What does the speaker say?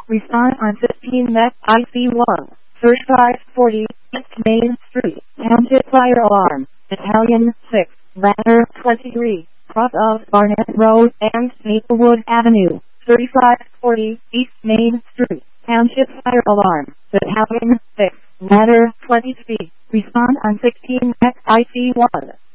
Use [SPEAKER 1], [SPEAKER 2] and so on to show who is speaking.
[SPEAKER 1] Respond on 15 Met IC1, 3540, East Main Street, Township Fire Alarm, Italian 6, Ladder 23, cross of Barnett Road and Maplewood Avenue, 3540, East Main Street, Township Fire Alarm, Italian 6, Ladder 23. Respond on 16 Met IC1.